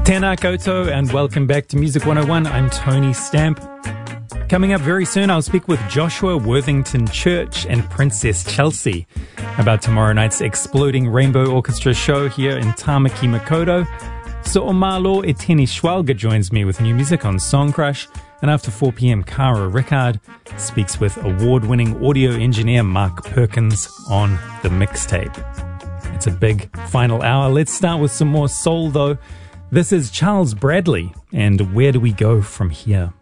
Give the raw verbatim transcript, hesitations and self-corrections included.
Tēnā koutou and welcome back to Music one oh one. I'm Tony Stamp. Coming up very soon, I'll speak with Joshua Worthington Church and Princess Chelsea about tomorrow night's Exploding Rainbow Orchestra show here in Tamaki Makaurau. So Omalo Eteni Schwalga joins me with new music on Song Crush, and after four p.m, Cara Rickard speaks with award-winning audio engineer Mark Perkins on the mixtape. It's a big final hour. Let's start with some more soul, though. This is Charles Bradley, and Where Do We Go From Here?